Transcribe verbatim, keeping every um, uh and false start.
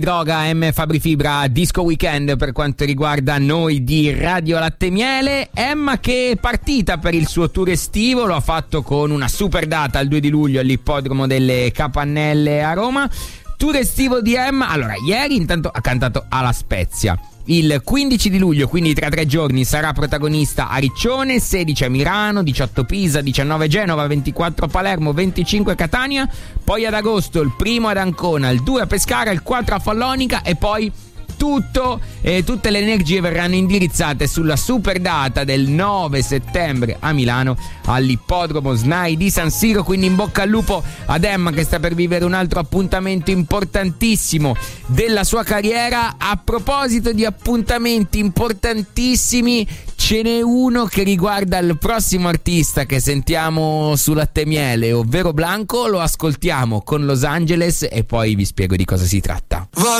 Droga, M Fabri Fibra, Disco Weekend per quanto riguarda noi di Radio Latte Miele. Emma che è partita per il suo tour estivo, lo ha fatto con una super data il due di luglio all'ippodromo delle Capannelle a Roma. Tour estivo di Emma, allora ieri intanto ha cantato alla Spezia. Il quindici di luglio, quindi tra tre giorni, sarà protagonista a Riccione, sedici a Milano, diciotto Pisa, diciannove Genova, ventiquattro Palermo, venticinque Catania. Poi ad agosto il primo ad Ancona, il due a Pescara, il quattro a Follonica e poi tutto e tutte le energie verranno indirizzate sulla super data del nove settembre a Milano all'ippodromo S N A I di San Siro. Quindi in bocca al lupo ad Emma che sta per vivere un altro appuntamento importantissimo della sua carriera. A proposito di appuntamenti importantissimi, ce n'è uno che riguarda il prossimo artista che sentiamo su Latte Miele, ovvero Blanco. Lo ascoltiamo con Los Angeles e poi vi spiego di cosa si tratta. Vado